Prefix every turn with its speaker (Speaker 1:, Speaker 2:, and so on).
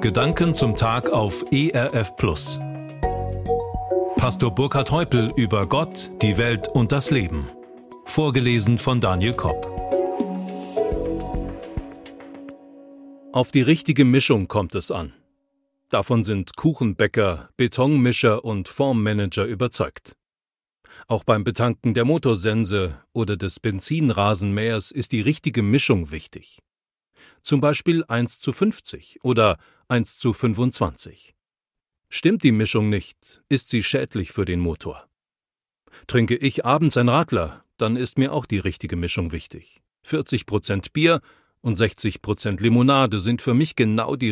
Speaker 1: Gedanken zum Tag auf ERF Plus. Pastor Burkhard Heupel über Gott, die Welt und das Leben. Vorgelesen von Daniel Kopp. Auf die richtige Mischung kommt es an. Davon sind Kuchenbäcker, Betonmischer und Formmanager überzeugt. Auch beim Betanken der Motorsense oder des Benzinrasenmähers ist die richtige Mischung wichtig. Zum Beispiel 1:50 oder 1:25. Stimmt die Mischung nicht, ist sie schädlich für den Motor. Trinke ich abends ein Radler, dann ist mir auch die richtige Mischung wichtig. 40% Bier und 60% Limonade sind für mich genau die